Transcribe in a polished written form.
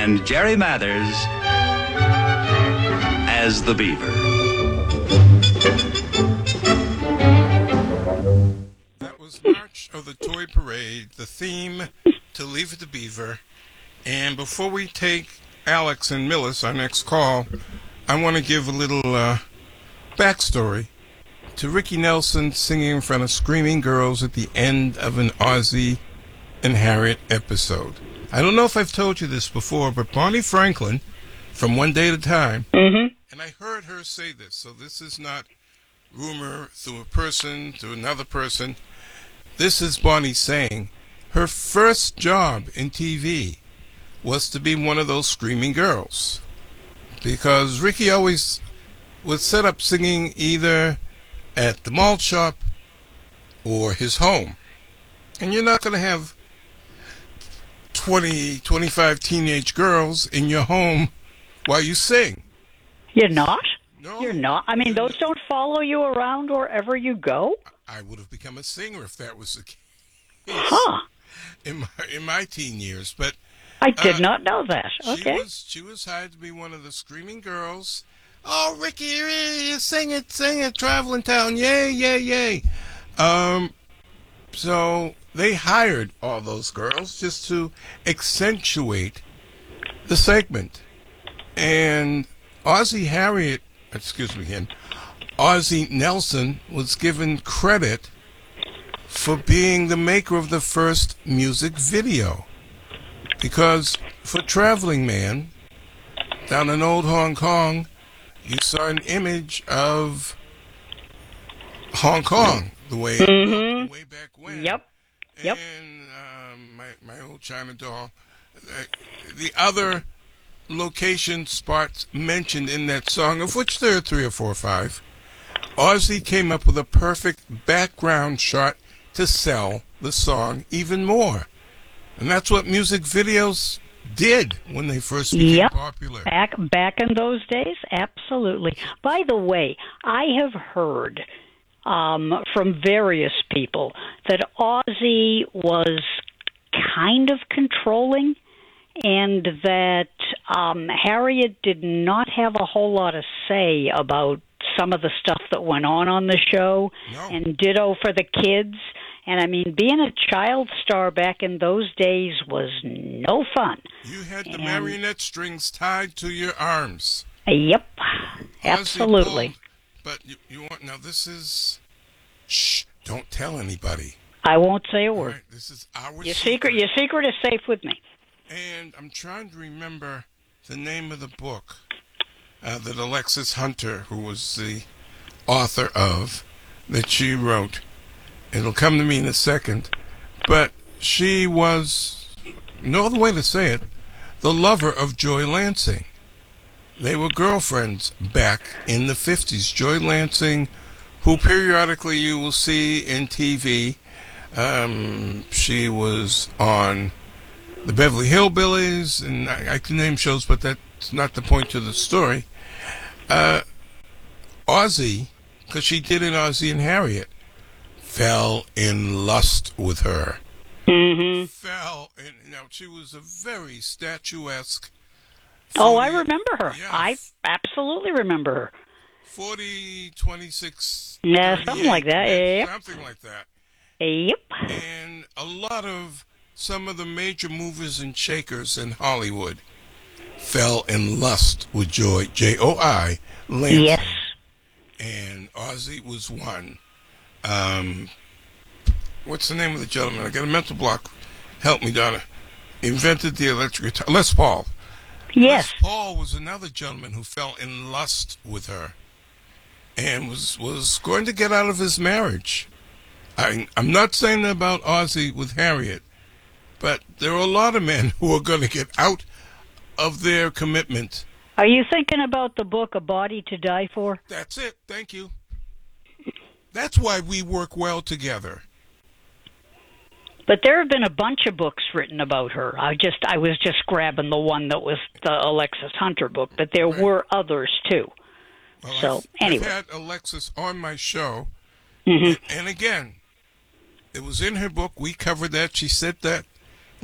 and Jerry Mathers as the Beaver. That was March of the Toy Parade, the theme to Leave It to Beaver. And before we take Alex and Millis, our next call, I want to give a little backstory to Ricky Nelson singing in front of screaming girls at the end of an Ozzie and Harriet episode. I don't know if I've told you this before, but Bonnie Franklin from One Day at a Time, and I heard her say this, so this is not rumor through a person, through another person. This is Bonnie saying her first job in TV was to be one of those screaming girls, because Ricky always would set up singing either at the malt shop or his home. And you're not going to have 20, 25 teenage girls in your home while you sing. You're not? No. You're not? I mean, those don't follow you around wherever you go? I would have become a singer if that was the case. Huh. In my teen years. But I did not know that. Okay. She was hired to be one of the screaming girls. Oh, Ricky, sing it, Traveling Town, yay, yay, yay. So they hired all those girls just to accentuate the segment. And Ozzie Nelson was given credit for being the maker of the first music video. Because for Traveling Man, down in old Hong Kong, you saw an image of Hong Kong, the way it looked way back when. Yep. And my old China doll. The other location spots mentioned in that song, of which there are 3 or 4 or 5, Ozzie came up with a perfect background shot to sell the song even more. And that's what music videos did when they first became popular. Back in those days, absolutely. By the way, I have heard from various people that Ozzie was kind of controlling, and that Harriet did not have a whole lot of say about some of the stuff that went on the show, and ditto for the kids. And, I mean, being a child star back in those days was no fun. You had the marionette strings tied to your arms. Yep, absolutely. But you want, now this is, shh, don't tell anybody. I won't say a word. Right, this is our secret. Your secret is safe with me. And I'm trying to remember the name of the book that Alexis Hunter, who was the author of, that she wrote. It'll come to me in a second. But she was, no other way to say it, the lover of Joy Lansing. They were girlfriends back in the 50s. Joy Lansing, who periodically you will see in TV, she was on the Beverly Hillbillies, and I can name shows, but that's not the point of the story. Ozzie, because she did in Ozzie and Harriet, fell in lust with her. Fell in, now she was a very statuesque. I remember her. Yeah, I absolutely remember her. 40, 26. Yeah, something like that. Yep. Something like that. Yep. And a lot of some of the major movers and shakers in Hollywood fell in lust with Joy, J-O-I, Lansing. Yes. And Ozzie was one. What's the name of the gentleman? I got a mental block. Help me, Donna. Invented the electric guitar. Les Paul. Yes. Les Paul was another gentleman who fell in lust with her and was going to get out of his marriage. I'm not saying that about Ozzie with Harriet, but there are a lot of men who are going to get out of their commitment. Are you thinking about the book A Body to Die For? That's it. Thank you. That's why we work well together. But there have been a bunch of books written about her. I was just grabbing the one that was the Alexis Hunter book, but there were others too. Well, anyway, I've had Alexis on my show, and again, it was in her book. We covered that. She said that